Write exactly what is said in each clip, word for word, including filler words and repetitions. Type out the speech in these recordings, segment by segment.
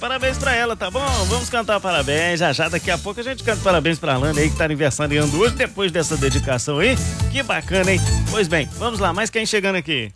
Parabéns pra ela, tá bom? Vamos cantar parabéns. Já já, daqui a pouco a gente canta parabéns pra Alane aí, que tá aniversariando hoje, depois dessa dedicação aí. Que bacana, hein? Pois bem, vamos lá, mais quem chegando aqui?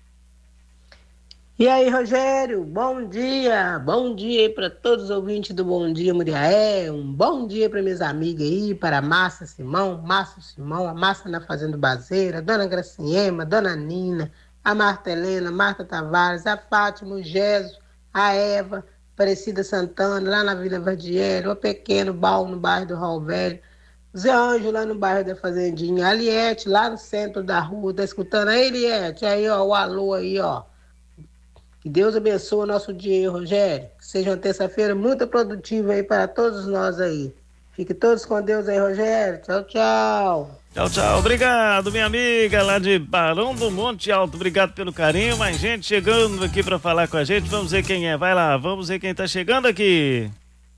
E aí, Rogério, bom dia, bom dia aí para todos os ouvintes do Bom Dia Muriaé, um bom dia para minhas amigas aí, para a Márcia Simão, Márcio Simão, a Márcia na Fazenda Baseira, Dona Graciema, Dona Nina, a Marta Helena, Marta Tavares, a Fátima, o Geso, a Eva, Aparecida Santana, lá na Vila Vardiero, o Pequeno Baú no bairro do Raul Velho, Zé Anjo lá no bairro da Fazendinha, a Liette lá no centro da rua, tá escutando aí, Liette? Aí, ó, o alô aí, ó. Que Deus abençoe o nosso dia aí, Rogério. Que seja uma terça-feira muito produtiva aí para todos nós aí. Fiquem todos com Deus aí, Rogério. Tchau, tchau. Tchau, tchau. Obrigado, minha amiga lá de Barão do Monte Alto. Obrigado pelo carinho. Mais gente chegando aqui para falar com a gente. Vamos ver quem é. Vai lá, vamos ver quem tá chegando aqui.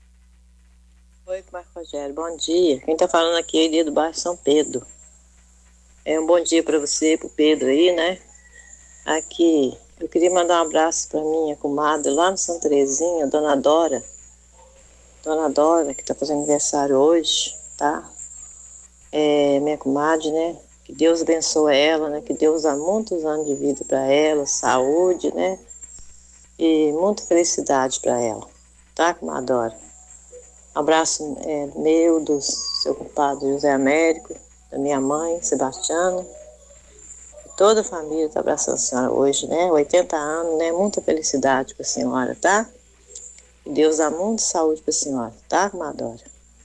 Oi, Marco Rogério. Bom dia. Quem tá falando aqui é Elia do bairro São Pedro. É um bom dia para você, pro Pedro aí, né? Aqui, eu queria mandar um abraço para minha comadre lá no Santa Terezinha, Dona Dora. Dona Dora, que tá fazendo aniversário hoje, tá? É minha comadre, né? Que Deus abençoe ela, né? Que Deus dá muitos anos de vida para ela, saúde, né? E muita felicidade para ela, tá, comadre Dora? Um abraço é, meu, do seu compadre José Américo, da minha mãe, Sebastiana. Toda a família está abraçando a senhora hoje, né? oitenta anos, né? Muita felicidade para a senhora, tá? Que Deus dá muita saúde para a senhora, tá, comadora?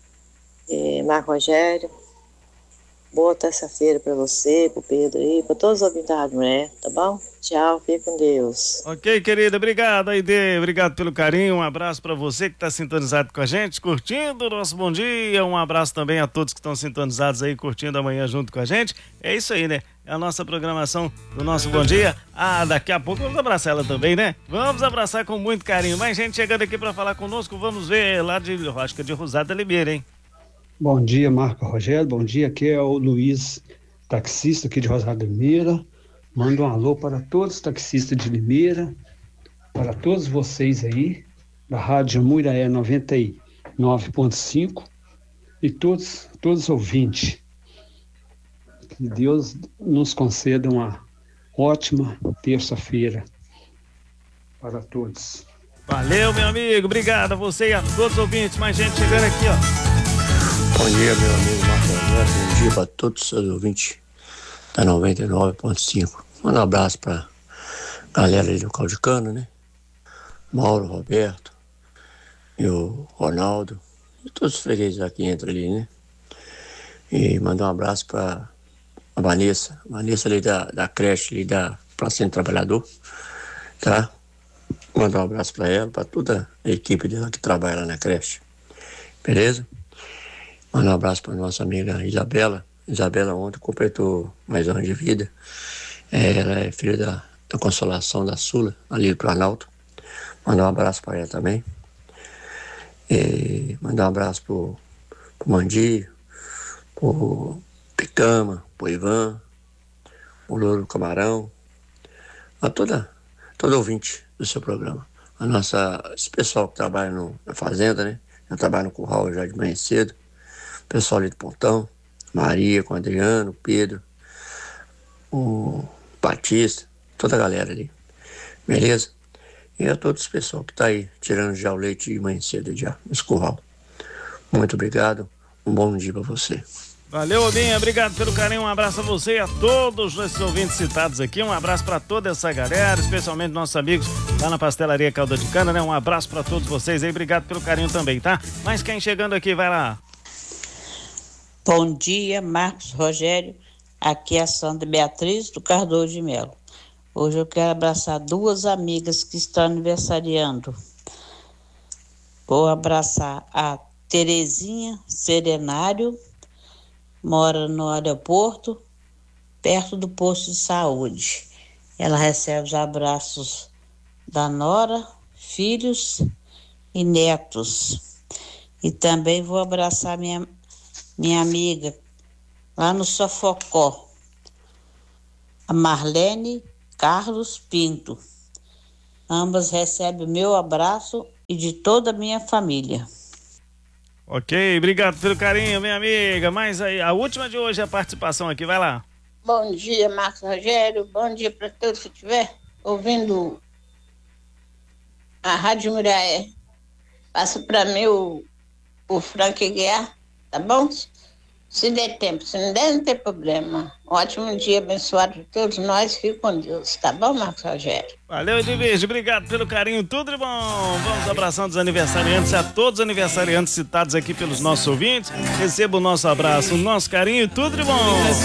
E Marco Rogério, boa terça-feira para você, para o Pedro aí, para todos os ouvintes da Rádio Mulher, tá bom? Tchau, fique com Deus. Ok, querida, obrigado, Aide, obrigado pelo carinho, um abraço para você que está sintonizado com a gente, curtindo o nosso Bom Dia, um abraço também a todos que estão sintonizados aí, curtindo amanhã junto com a gente. É isso aí, né? É a nossa programação do nosso Bom Dia. Ah, daqui a pouco vamos abraçar ela também, né? Vamos abraçar com muito carinho. Mais gente chegando aqui para falar conosco, vamos ver lá de, acho que é de Rosada Limeira, hein? Bom dia, Marco Rogério, bom dia, aqui é o Luiz, taxista aqui de Rosada Limeira. Mando um alô para todos os taxistas de Limeira, para todos vocês aí, da Rádio Muriaé noventa e nove ponto cinco e todos, todos os ouvintes. Que Deus nos conceda uma ótima terça-feira para todos. Valeu, meu amigo, obrigado a você e a todos os ouvintes. Mais gente chegando aqui, ó. Bom dia, meu amigo Marco Rogério, bom dia para todos os seus ouvintes da noventa e nove ponto cinco. Manda um abraço para a galera aí do Caldicano, né? Mauro, Roberto e o Ronaldo e todos os fregueses aqui entram ali, né? E mandar um abraço para a Vanessa, Vanessa ali da, da creche ali da Praça do Trabalhador, tá? Mandar um abraço para ela, para toda a equipe dela que trabalha lá na creche, beleza? Mandar um abraço para nossa amiga Isabela. Isabela ontem completou mais um ano de vida. É, ela é filha da, da Consolação da Sula, ali do Planalto. Mandar um abraço para ela também. E mandar um abraço pro, pro Mandir, pro Picama, pro Ivan, o Louro do Camarão, a toda, todo ouvinte do seu programa. A nossa, esse pessoal que trabalha no, na fazenda, né? Já trabalha no curral já de manhã cedo. Pessoal ali do Pontão, Maria com o Adriano, Pedro, o Batista, toda a galera ali, beleza? E a todos os pessoal que tá aí, tirando já o leite de manhã cedo já, nesse curral. Muito obrigado, um bom dia para você. Valeu, Obinha, obrigado pelo carinho, um abraço a você e a todos os ouvintes citados aqui, um abraço para toda essa galera, especialmente nossos amigos lá na Pastelaria Calda de Cana, né? Um abraço para todos vocês aí, obrigado pelo carinho também, tá? Mas quem chegando aqui, vai lá. Bom dia, Marcos Rogério, aqui é a Sandra Beatriz do Cardoso de Melo. Hoje eu quero abraçar duas amigas que estão aniversariando. Vou abraçar a Terezinha Serenário, mora no aeroporto, perto do posto de saúde. Ela recebe os abraços da nora, filhos e netos. E também vou abraçar minha minha amiga, lá no Sofocó, a Marlene Carlos Pinto. Ambas recebem o meu abraço e de toda a minha família. Ok, obrigado pelo carinho, minha amiga. Mas aí, a última de hoje é a participação aqui, vai lá. Bom dia, Marcos Rogério. Bom dia para todos que estiver ouvindo a Rádio Muriaé. Passa para mim o, o Frank Guiar, tá bom? Se der tempo, se não der, não tem problema. Um ótimo dia, abençoado de todos nós. Fique com Deus, tá bom, Marcos Rogério? Valeu, Edvige, obrigado pelo carinho, tudo de bom. Vamos abraçando os aniversariantes, a todos os aniversariantes citados aqui pelos nossos ouvintes. Receba o nosso abraço, o nosso carinho, tudo de bom.